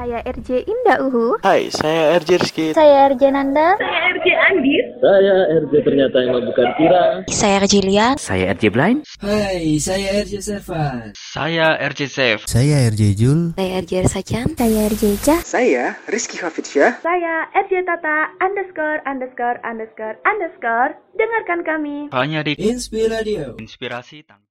Saya RJ Indah Uhu. Hai, saya RJ Rizky. Saya RJ Nanda. Saya RJ Andis. Saya RJ ternyata emang bukan Kira. Saya RJ Lia. Saya RJ Blind. Hai, saya RJ Sevan. Saya RJ Safe. Saya RJ Jul. Saya RJ Sajan. Saya RJ Cah. Saya Rizky Hafidsyah. Saya RJ Tata ______. Dengarkan kami Hanya di Inspiradio. Inspirasi tanpa